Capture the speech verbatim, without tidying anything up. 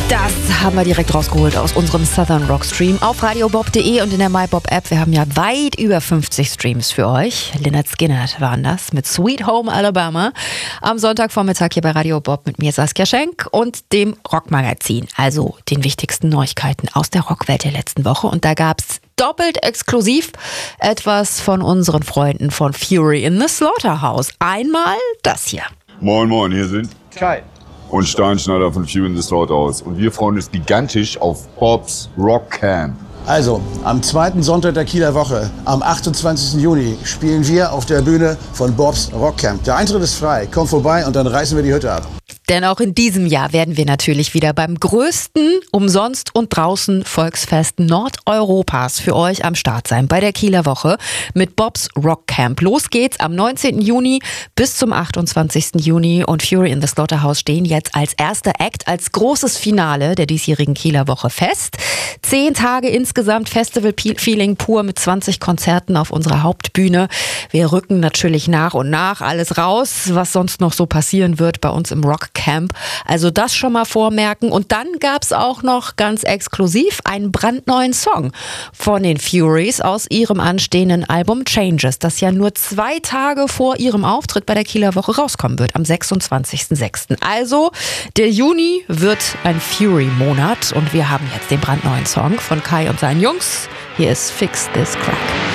Das haben wir direkt rausgeholt aus unserem Southern Rock Stream auf radiobob punkt de und in der MyBob App. Wir haben ja weit über fünfzig Streams für euch. Lynyrd Skynyrd waren das mit Sweet Home Alabama am Sonntagvormittag hier bei Radio Bob mit mir Saskia Schenk und dem Rockmagazin, also den wichtigsten Neuigkeiten aus der Rockwelt der letzten Woche. Und da gab's doppelt exklusiv etwas von unseren Freunden von Fury in the Slaughterhouse. Einmal das hier. Moin moin, hier sind Kai und Steinschneider von Fury in the Slaughterhouse. Und wir freuen uns gigantisch auf Bob's Rock Camp. Also, am zweiten Sonntag der Kieler Woche, am achtundzwanzigsten Juni, spielen wir auf der Bühne von Bob's Rock Camp. Der Eintritt ist frei, kommt vorbei und dann reißen wir die Hütte ab. Denn auch in diesem Jahr werden wir natürlich wieder beim größten umsonst und draußen Volksfest Nordeuropas für euch am Start sein bei der Kieler Woche mit Bob's Rock Camp. Los geht's am neunzehnten Juni bis zum achtundzwanzigsten Juni und Fury in the Slaughterhouse stehen jetzt als erster Act, als großes Finale der diesjährigen Kieler Woche fest. Zehn Tage insgesamt Festival-Feeling pur mit zwanzig Konzerten auf unserer Hauptbühne. Wir rücken natürlich nach und nach alles raus, was sonst noch so passieren wird bei uns im Rock Camp. Also das schon mal vormerken. Und dann gab es auch noch ganz exklusiv einen brandneuen Song von den Furies aus ihrem anstehenden Album Changes, das ja nur zwei Tage vor ihrem Auftritt bei der Kieler Woche rauskommen wird, am sechsundzwanzigsten sechsten Also der Juni wird ein Fury-Monat und wir haben jetzt den brandneuen Song von Kai und seinen Jungs. Hier ist Fix This Crack.